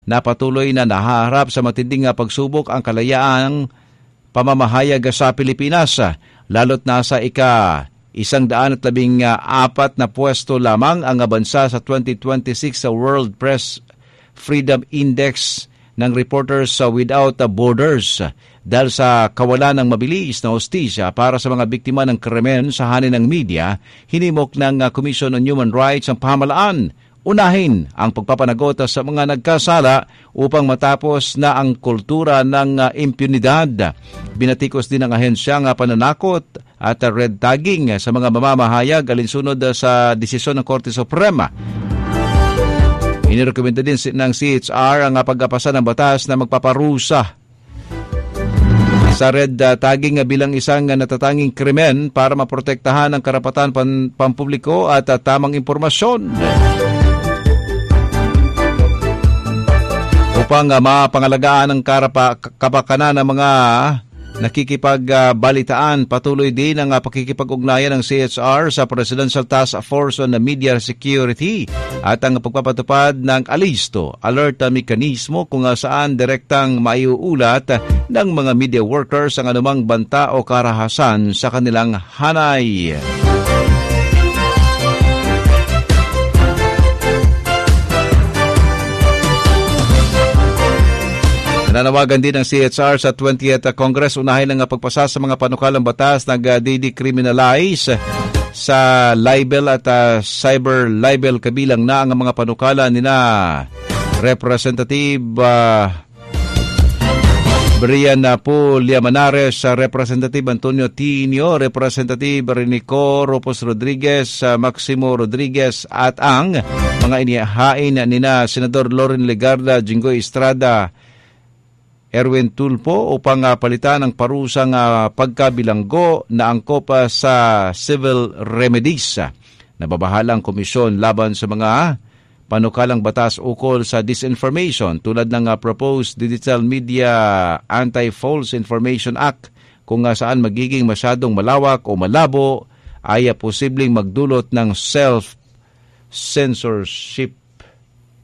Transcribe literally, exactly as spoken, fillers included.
na patuloy na nahaharap sa matinding pagsubok ang kalayaang pamamahayag sa Pilipinas, lalo't nasa ika isang daan at labing apat na pwesto lamang ang bansa sa twenty twenty-six sa World Press Freedom Index ng Reporters Without Borders dahil sa kawalan ng mabilis na hustisya para sa mga biktima ng krimen sa hanin ng media. Hinimok ng Commission on Human Rights ang pamahalaan unahin ang pagpapanagot sa mga nagkasala upang matapos na ang kultura ng impunidad. Binatikos din ng ahensya ng pananakot at red tagging sa mga mamamahayag alinsunod sa desisyon ng Korte Suprema. Inirekomenda din ng C H R ang pagpasa ng batas na magpaparusa sa red tagging bilang isang natatanging krimen para maprotektahan ang karapatan pan- pampubliko at tamang impormasyon. Upang uh, mapangalagaan ang karapa, kapakanan ng mga nakikipagbalitaan, patuloy din ang uh, pakikipag-ugnayan ng C H R sa Presidential Task Force on Media Security at ang pagpapatupad ng alisto, alert mekanismo kung uh, saan direktang maiuulat ng mga media workers ang anumang banta o karahasan sa kanilang hanay. Nananawagan din ng C H R sa twentieth Congress unahin ang pagpasa sa mga panukalang batas na nag-decriminalize sa libel at uh, cyber libel, kabilang na ang mga panukala nina Representative uh, Brian Paul Llamazares, Representative Antonio Tinio, Representative Renico Ropos Rodriguez, uh, Maximo Rodriguez at ang mga inihain nina Senador Loren Legarda, Jinggoy Estrada, Erwin Tulfo upang uh, palitan ang parusang uh, pagkabilanggo na angkop uh, sa civil remedies. Nababahala ang komisyon laban sa mga panukalang batas ukol sa disinformation tulad ng uh, proposed Digital Media Anti-False Information Act kung uh, saan magiging masyadong malawak o malabo ay uh, posibleng magdulot ng self-censorship.